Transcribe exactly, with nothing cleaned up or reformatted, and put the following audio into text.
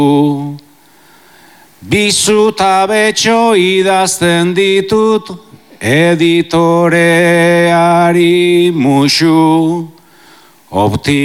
Bizu ta betxo idazten ditut, editoreari musu, opti